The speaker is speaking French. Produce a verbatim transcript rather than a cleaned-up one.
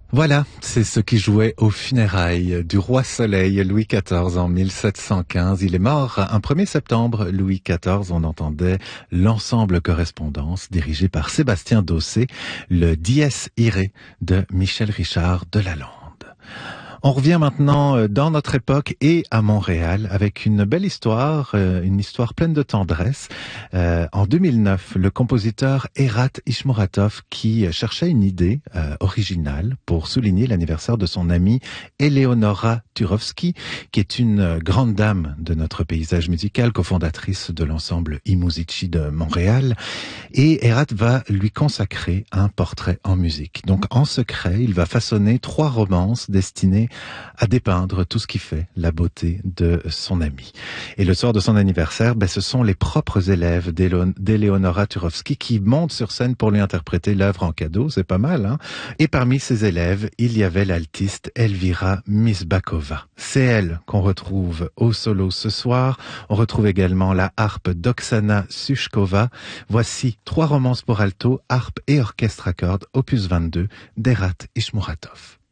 Voilà, c'est ce qui jouait aux funérailles du roi Soleil Louis quatorze en mille sept cent quinze. Il est mort un premier septembre. Louis quatorze, on entendait l'ensemble correspondance dirigé par Sébastien Dossé, le Dies Irae de Michel Richard de Lalande. On revient maintenant dans notre époque et à Montréal avec une belle histoire, une histoire pleine de tendresse. Euh, en deux mille neuf, le compositeur Erat Ishmuratov, qui cherchait une idée euh, originale pour souligner l'anniversaire de son amie Eleonora Turovsky, qui est une grande dame de notre paysage musical, cofondatrice de l'ensemble I Musici de Montréal. Et Erat va lui consacrer un portrait en musique. Donc en secret, il va façonner trois romances destinées à dépeindre tout ce qui fait la beauté de son ami. Et le soir de son anniversaire, ben, ce sont les propres élèves d'Eleonora Turovsky qui montent sur scène pour lui interpréter l'œuvre en cadeau, c'est pas mal, hein? Et parmi ces élèves, il y avait l'altiste Elvira Misbakova. C'est elle qu'on retrouve au solo ce soir. On retrouve également la harpe d'Oksana Sushkova. Voici trois romances pour alto, harpe et orchestre à cordes, opus vingt-deux, d'Erat Ishmuratov.